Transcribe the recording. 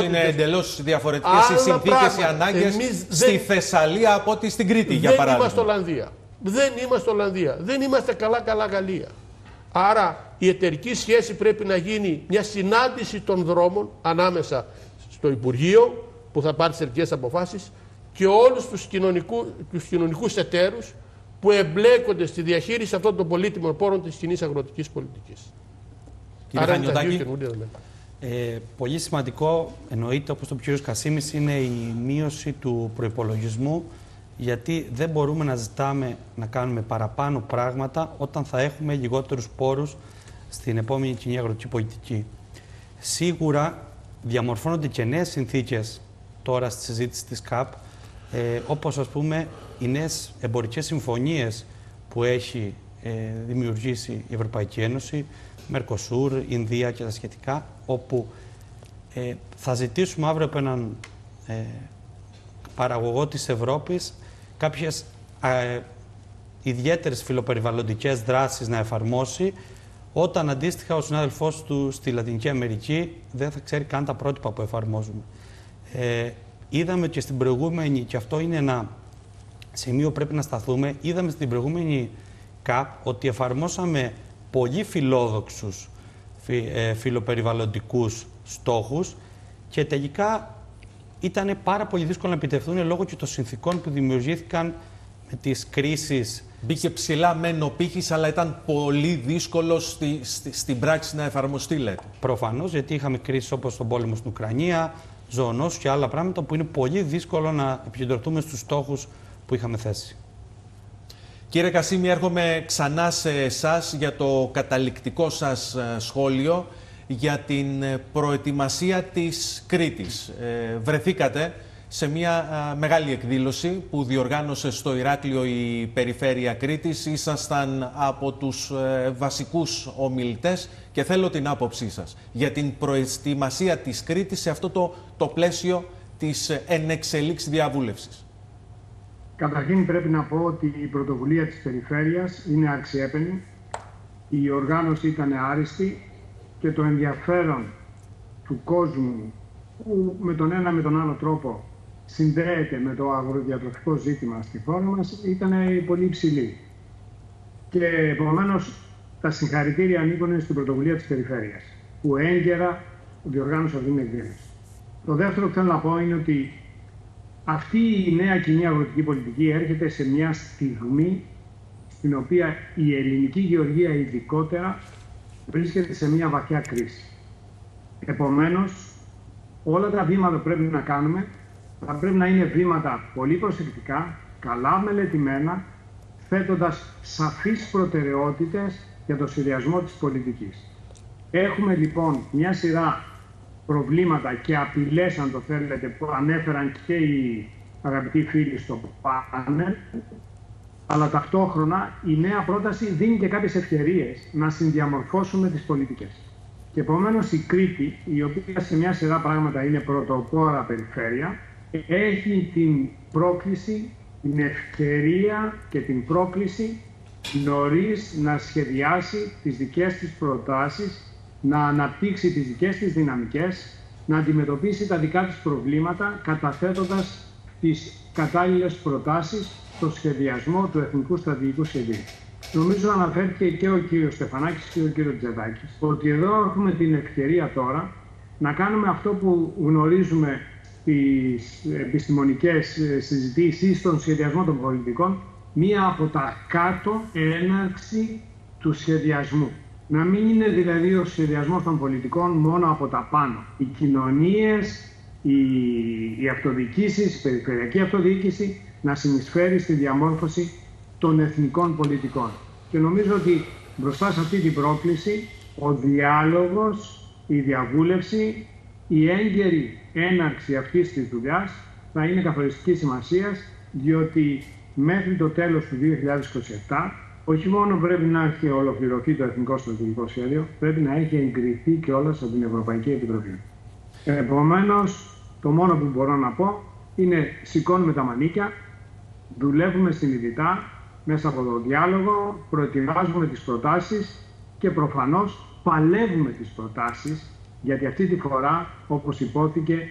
είναι εντελώς διαφορετικές οι συνθήκες, οι ανάγκες στη Θεσσαλία από ότι στην Κρήτη, για παράδειγμα. Δεν είμαστε Ολλανδία. Δεν είμαστε Ολλανδία. Δεν είμαστε καλά Γαλλία. Άρα η εταιρική σχέση πρέπει να γίνει μια συνάντηση των δρόμων ανάμεσα στο Υπουργείο που θα πάρει τις εταιρικές αποφάσεις και όλους τους κοινωνικούς εταίρους που εμπλέκονται στη διαχείριση αυτών των πολύτιμων πόρων της κοινής αγροτικής πολιτικής. Κύριε Χανιωτάκη, πολύ σημαντικό, εννοείται, όπως το πει ο κ. Κασίμης, είναι η μείωση του προϋπολογισμού, γιατί δεν μπορούμε να ζητάμε να κάνουμε παραπάνω πράγματα όταν θα έχουμε λιγότερους πόρους στην επόμενη κοινή αγροτική πολιτική. Σίγουρα διαμορφώνονται και νέες συνθήκες τώρα στη συζήτηση της ΚΑΠ, όπως ας πούμε οι νέες εμπορικές συμφωνίες που έχει δημιουργήσει η Ευρωπαϊκή Ένωση, Μερκοσούρ, Ινδία και τα σχετικά, όπου θα ζητήσουμε αύριο από έναν παραγωγό της Ευρώπης κάποιες ιδιαίτερες φιλοπεριβαλλοντικές δράσεις να εφαρμόσει, όταν αντίστοιχα ο συνάδελφός του στη Λατινική Αμερική δεν θα ξέρει καν τα πρότυπα που εφαρμόζουμε. Είδαμε και στην προηγούμενη, και αυτό είναι ένα σημείο που πρέπει να σταθούμε, είδαμε στην προηγούμενη ΚΑΠ ότι εφαρμόσαμε πολύ φιλόδοξους φιλοπεριβαλλοντικούς στόχους και τελικά ήταν πάρα πολύ δύσκολο να επιτευχθούν λόγω και των συνθήκων που δημιουργήθηκαν με τις κρίσεις. Μπήκε ψηλά μεν ο πύχης, αλλά ήταν πολύ δύσκολο στην πράξη να εφαρμοστεί, λέτε. Προφανώς, γιατί είχαμε κρίσεις όπως τον πόλεμο στην Ουκρανία, ζωονόσους και άλλα πράγματα που είναι πολύ δύσκολο να επικεντρωθούμε στους στόχους που είχαμε θέσει. Κύριε Κασίμη, έρχομαι ξανά σε εσάς για το καταληκτικό σας σχόλιο για την προετοιμασία της Κρήτης. Βρεθήκατε σε μια μεγάλη εκδήλωση που διοργάνωσε στο Ηράκλειο η Περιφέρεια Κρήτης. Ήσασταν από τους βασικούς ομιλητές και θέλω την άποψή σας για την προετοιμασία της Κρήτης σε αυτό το πλαίσιο της ενεξελίξης διαβούλευσης. Καταρχήν πρέπει να πω ότι η πρωτοβουλία της Περιφέρειας είναι αξιέπαινη, η οργάνωση ήταν άριστη και το ενδιαφέρον του κόσμου που με τον ένα με τον άλλο τρόπο συνδέεται με το αγροδιατροφικό ζήτημα στη χώρα μας ήταν πολύ υψηλή. Και επομένως τα συγχαρητήρια ανήκουν στην πρωτοβουλία της Περιφέρειας που έγκαιρα διοργάνωσε αυτή την εκδήλωση. Το δεύτερο που θέλω να πω είναι ότι αυτή η νέα κοινή αγροτική πολιτική έρχεται σε μια στιγμή στην οποία η ελληνική γεωργία ειδικότερα βρίσκεται σε μια βαθιά κρίση. Επομένως, όλα τα βήματα που πρέπει να κάνουμε θα πρέπει να είναι βήματα πολύ προσεκτικά, καλά μελετημένα, θέτοντας σαφείς προτεραιότητες για το σχεδιασμό της πολιτικής. Έχουμε λοιπόν μια σειρά προβλήματα και απειλές, αν το θέλετε, που ανέφεραν και οι αγαπητοί φίλοι στο πάνελ, αλλά ταυτόχρονα η νέα πρόταση δίνει και κάποιες ευκαιρίες να συνδιαμορφώσουμε τις πολιτικές. Και επομένως η Κρήτη, η οποία σε μια σειρά πράγματα είναι πρωτοπόρα περιφέρεια, έχει την πρόκληση, την ευκαιρία και την πρόκληση νωρίς να σχεδιάσει τις δικές της προτάσεις, να αναπτύξει τις δικές της δυναμικές, να αντιμετωπίσει τα δικά της προβλήματα, καταθέτοντας τις κατάλληλες προτάσεις στο σχεδιασμό του Εθνικού Στρατηγικού Σχεδίου. Νομίζω αναφέρθηκε και ο κύριος Στεφανάκης και ο κύριος Τζεδάκης, ότι εδώ έχουμε την ευκαιρία τώρα να κάνουμε αυτό που γνωρίζουμε στις επιστημονικές συζητήσεις στον σχεδιασμό των πολιτικών, μία από τα κάτω έναρξη του σχεδιασμού. Να μην είναι δηλαδή ο σχεδιασμός των πολιτικών μόνο από τα πάνω. Οι κοινωνίες, οι αυτοδιοίκησεις, η περιφερειακή αυτοδιοίκηση να συνεισφέρει στη διαμόρφωση των εθνικών πολιτικών. Και νομίζω ότι μπροστά σε αυτή την πρόκληση ο διάλογος, η διαβούλευση, η έγκαιρη έναρξη αυτής της δουλειάς θα είναι καθοριστικής σημασίας, διότι μέχρι το τέλος του 2027 όχι μόνο πρέπει να έχει ολοκληρωθεί το Εθνικό Στρατηγικό Σχέδιο, πρέπει να έχει εγκριθεί κιόλας από την Ευρωπαϊκή Επιτροπή. Επομένως, το μόνο που μπορώ να πω είναι σηκώνουμε τα μανίκια, δουλεύουμε συνειδητά μέσα από το διάλογο, προετοιμάζουμε τις προτάσεις και προφανώς παλεύουμε τις προτάσεις, γιατί αυτή τη φορά, όπως υπόθηκε,